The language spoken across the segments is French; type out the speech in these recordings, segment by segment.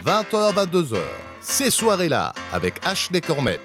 20h, 22h. Ces soirées-là, avec Ashley Cormette.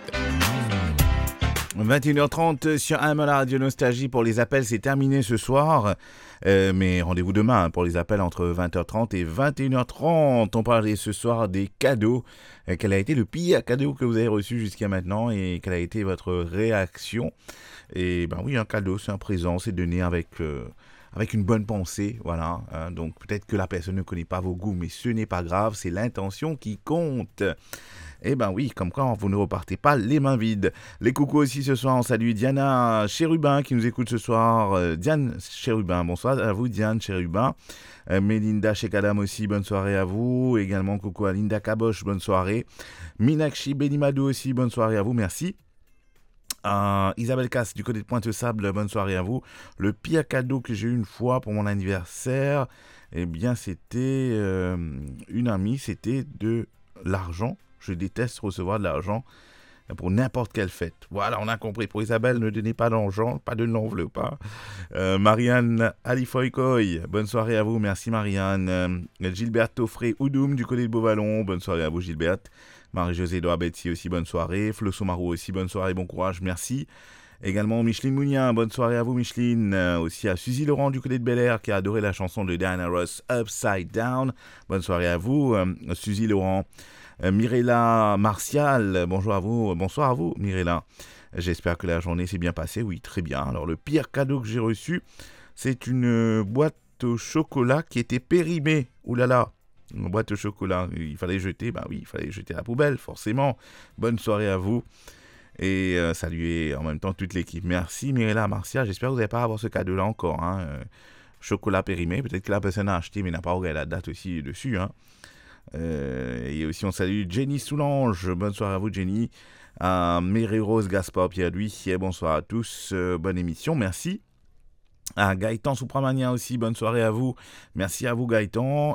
21h30 sur AM la Radio Nostalgie pour les appels, c'est terminé ce soir. Mais rendez-vous demain pour les appels entre 20h30 et 21h30. On parlait ce soir des cadeaux. Quel a été le pire cadeau que vous avez reçu jusqu'à maintenant et quelle a été votre réaction? Et ben oui, un cadeau, c'est un présent, c'est donné avec une bonne pensée, voilà. Donc peut-être que la personne ne connaît pas vos goûts, mais ce n'est pas grave, c'est l'intention qui compte. Eh ben oui, comme quoi vous ne repartez pas les mains vides. Les coucous aussi ce soir, on salue Diana Chérubin qui nous écoute ce soir. Diane Chérubin, bonsoir à vous Diane Chérubin. Mélinda Chekadam aussi, bonne soirée à vous. Également coucou à Linda Kabosh, bonne soirée. Minakshi Benimadou aussi, bonne soirée à vous, merci. Isabelle Casse du côté de Pointe-Sable, bonne soirée à vous. Le pire cadeau que j'ai eu une fois pour mon anniversaire, eh bien c'était une amie, c'était de l'argent. Je déteste recevoir de l'argent pour n'importe quelle fête. Voilà, on a compris. Pour Isabelle, ne donnez pas d'argent, pas de l'enveloppe. Marianne Alifoykoy, bonne soirée à vous. Merci Marianne. Gilberte Toffré Oudoum du côté de Beauvallon, bonne soirée à vous Gilberte. Marie-Josée Doabetti aussi, bonne soirée. Flo Somarou aussi, bonne soirée, bon courage, merci. Également Micheline Mounien, bonne soirée à vous Micheline. Aussi à Suzy Laurent du côté de Bel Air qui a adoré la chanson de Diana Ross, Upside Down. Bonne soirée à vous Suzy Laurent. Mirella Martial, bonjour à vous, bonsoir à vous Mirella. J'espère que la journée s'est bien passée, oui très bien. Alors le pire cadeau que j'ai reçu, c'est une boîte au chocolat qui était périmée. Ouh là là, une boîte au chocolat, il fallait jeter, bah oui, il fallait jeter à la poubelle forcément. Bonne soirée à vous et saluer en même temps toute l'équipe. Merci Mirella Martial, j'espère que vous n'allez pas avoir ce cadeau-là encore. Chocolat périmé, peut-être que la personne a acheté mais n'a pas regardé la date aussi dessus. Et aussi on salue Jenny Soulange, bonne soirée à vous Jenny, Mary-Rose Gaspard Pierre-Louis, bonsoir à tous, bonne émission, merci. Gaëtan Soupramania aussi, bonne soirée à vous, merci à vous Gaëtan.